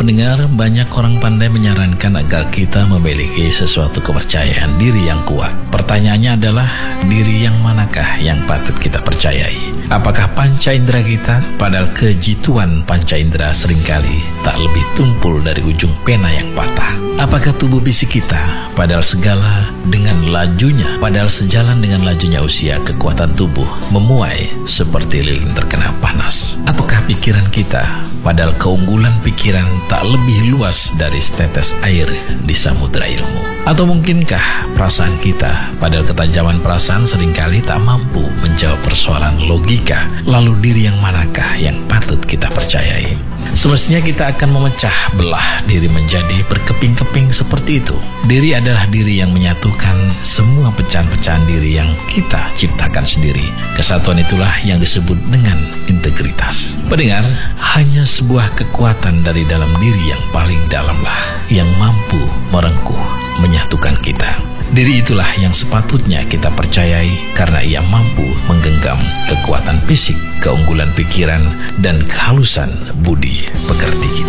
Pendengar, banyak orang pandai menyarankan agar kita memiliki sesuatu kepercayaan diri yang kuat. Pertanyaannya adalah, diri yang manakah yang patut kita percayai? Apakah panca indera kita? Padahal kejituan panca indera seringkali tak lebih tumpul dari ujung pena yang patah. Apakah tubuh fisik kita? Padahal sejalan dengan lajunya usia, kekuatan tubuh memuai seperti lilin terkena panas. Ataukah pikiran kita? Padahal keunggulan pikiran tak lebih luas dari setetes air di samudera ilmu. Atau mungkinkah perasaan kita? Padahal ketajaman perasaan seringkali tak mampu menjawab persoalan logika. Lalu diri yang manakah yang patut kita percayai? Semestinya kita akan memecah belah diri menjadi berkeping-keping seperti itu. Diri adalah diri yang menyatukan semua pecahan-pecahan diri yang kita ciptakan sendiri. Kesatuan itulah yang disebut dengan integritas. Pendengar, hanya sebuah kekuatan dari dalam diri yang paling dalamlah yang mampu merengkuh, menyatukan kita. Diri itulah yang sepatutnya kita percayai karena ia mampu menggenggam kekuatan fisik, keunggulan pikiran, dan kehalusan budi pekerti kita.